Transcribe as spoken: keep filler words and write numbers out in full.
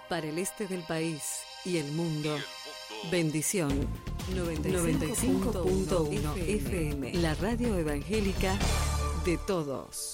Para el este del país y el mundo. Bendición noventa y cinco punto uno F M, la radio evangélica de todos.